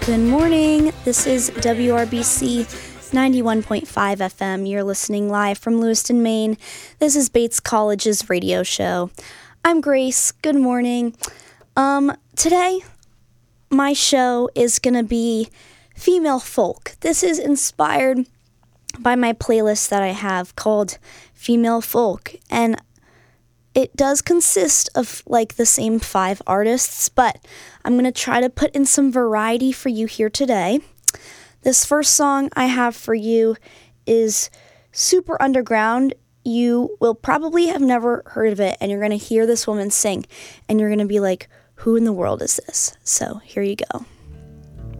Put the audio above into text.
Good morning. This is WRBC 91.5 FM. You're listening live from Lewiston, Maine. This is Bates College's radio show. I'm Grace. Good morning. Today, my show is going to be female folk. This is inspired by my playlist that I have called Female Folk, and it does consist of like the same 5 artists, but I'm going to try to put in some variety for you here today. This first song I have for you is super underground. You will probably have never heard of it, and you're going to hear this woman sing, and you're going to be like, who in the world is this? So here you go.